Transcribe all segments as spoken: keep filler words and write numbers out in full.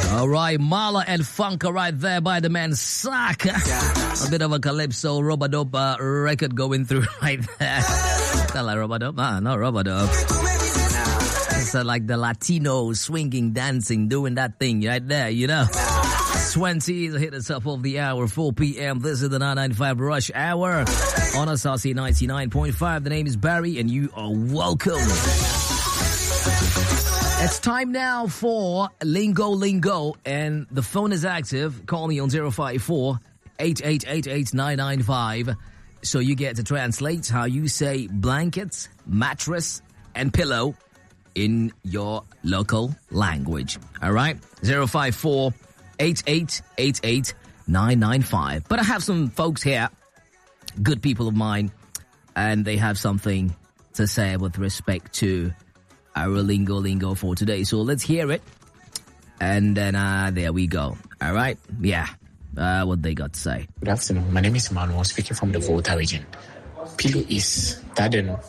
All right, Mala and Funka right there by the man Saka. A bit of a calypso rub-a-dub uh, record going through right there. Not like rub-a-dub, ah, not rub-a-dub. It's uh, like the Latino swinging, dancing, doing that thing right there, you know. twenty hit us up of the hour, four p.m. This is the nine ninety-five Rush Hour on S R C ninety-nine point five. The name is Barry and you are welcome. It's time now for Lingo Lingo, and the phone is active. Call me on zero five four, eight eight eight eight, nine nine five so you get to translate how you say blankets, mattress, and pillow in your local language. All right? zero five four, eight eight eight eight, nine nine five. But I have some folks here, good people of mine, and they have something to say with respect to our Lingo Lingo for today. So let's hear it. And then uh, there we go. All right? Yeah. Uh, what they got to say. Good afternoon. My name is Emmanuel, speaking from the Volta region. Pillow is Dadeno.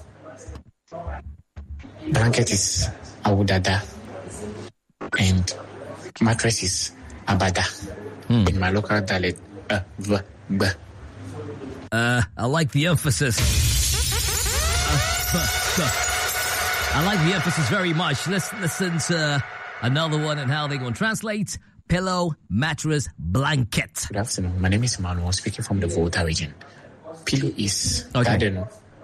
Blanket is Awudada. And mattress is Abada. Hmm. In my local dialect, uh, v, b. Uh, I like the emphasis. uh, b, b. I like the emphasis very much. Let's listen to another one and how they're going to translate. Pillow, mattress, blanket. Good afternoon. My name is Emmanuel, speaking from the Volta region. Pillow is okay. Dadeno.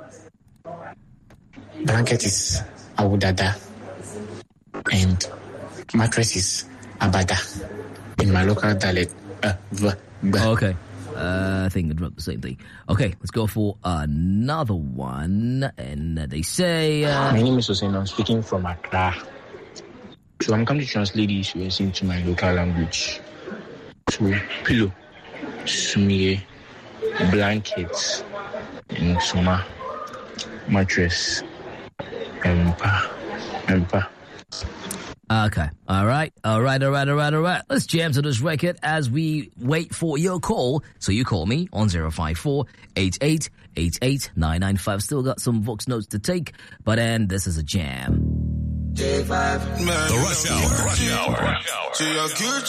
Blanket is Awudada. And mattress is Abada. In my local dialect, uh, v, b. Okay. Uh, I think I dropped the same thing. Okay, let's go for another one. And they say... Uh, my name is Hussein. I'm speaking from Accra. So I'm going to translate these words into my local language. So, pillow, sumie, blankets, and suma, mattress, empa, empa. Okay. All right. All right. All right. All right. All right. Let's jam to this record as we wait for your call. So you call me on zero five four, eight eight eight eight, nine nine five. Still got some Vox notes to take, but then this is a jam. The Rush Hour. Rush Hour.